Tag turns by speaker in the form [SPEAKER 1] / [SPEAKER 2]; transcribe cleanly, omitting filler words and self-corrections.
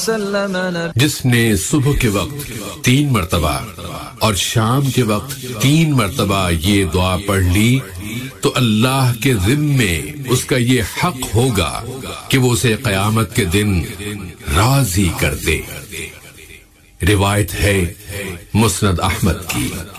[SPEAKER 1] जिसने सुबह के वक्त 3 मरतबा और शाम के वक्त 3 मरतबा ये दुआ पढ़ ली तो अल्लाह के ज़िम्मे उसका ये हक होगा कि वो उसे क़यामत के दिन राज़ी कर दे। रिवायत है मुस्नद अहमद की।